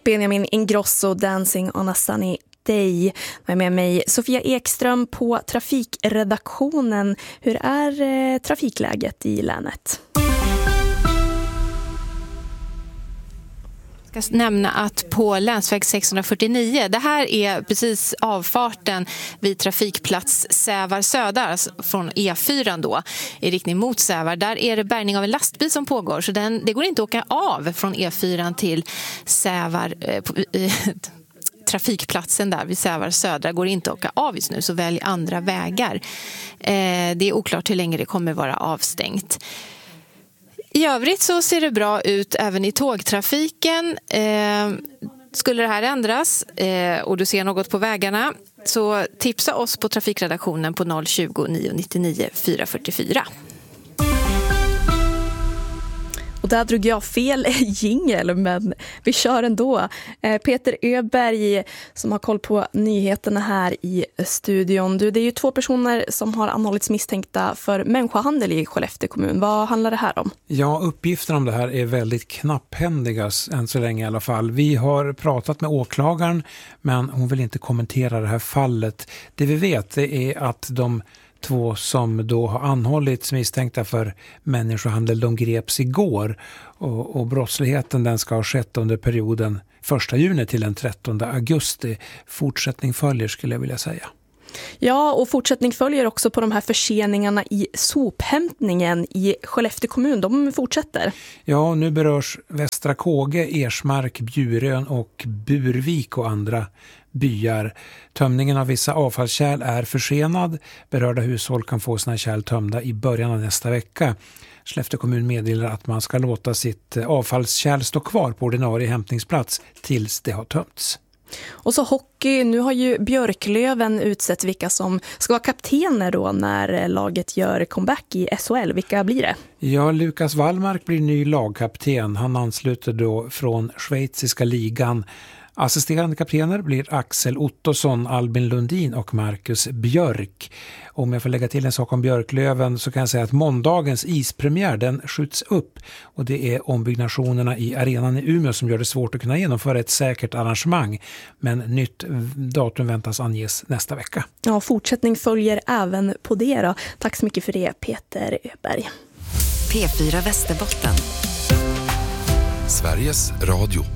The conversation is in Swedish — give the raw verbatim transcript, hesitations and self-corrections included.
Benjamin Ingrosso, Dancing on a Sunny Day. Jag är med mig Sofia Ekström på trafikredaktionen. Hur är eh, trafikläget i länet? Jag ska nämna att på länsväg sexhundrafyrtionio, det här är precis avfarten vid trafikplats Sävar Södra, alltså från E fyra då, i riktning mot Sävar. Där är det bärgning av en lastbil som pågår, så den, det går inte att åka av från E fyra till Sävar, eh, på, eh, trafikplatsen där vid Sävar Södra går inte att åka av just nu, så välj andra vägar. Eh, det är oklart hur länge det kommer vara avstängt. I övrigt så ser det bra ut även i tågtrafiken. Eh, skulle det här ändras eh, och du ser något på vägarna, så tipsa oss på trafikredaktionen på noll tjugo, nio nittionio, fyra fyrtiofyra. Och där drog jag fel jingle, men vi kör ändå. Peter Öberg som har koll på nyheterna här i studion. Du, det är ju två personer som har anhållits misstänkta för människohandel i Skellefteå kommun. Vad handlar det här om? Ja, uppgifterna om det här är väldigt knapphändiga än så länge i alla fall. Vi har pratat med åklagaren, men hon vill inte kommentera det här fallet. Det vi vet är att de två som då har anhållits misstänkta för människohandel, de greps igår, och, och brottsligheten den ska ha skett under perioden första juni till den trettonde augusti. Fortsättning följer, skulle jag vilja säga. Ja, och fortsättning följer också på de här förseningarna i sophämtningen i Skellefteå kommun. De fortsätter. Ja, nu berörs Västra Kåge, Ersmark, Bjurön och Burvik och andra byar. Tömningen av vissa avfallskärl är försenad. Berörda hushåll kan få sina kärl tömda i början av nästa vecka. Skellefteå kommun meddelar att man ska låta sitt avfallskärl stå kvar på ordinarie hämtningsplats tills det har tömts. Och så hockey, nu har ju Björklöven utsett vilka som ska vara kaptener då när laget gör comeback i S H L. Vilka blir det? Ja, Lukas Wallmark blir ny lagkapten. Han ansluter då från schweiziska ligan. Assisterande kaptener blir Axel Ottosson, Albin Lundin och Marcus Björk. Om jag får lägga till en sak om Björklöven så kan jag säga att måndagens ispremiär den skjuts upp, och det är ombyggnationerna i arenan i Umeå som gör det svårt att kunna genomföra ett säkert arrangemang. Men nytt datum väntas anges nästa vecka. Ja, fortsättning följer även på det då. Tack så mycket för det, Peter Öberg. P fyra Västerbotten. Sveriges Radio.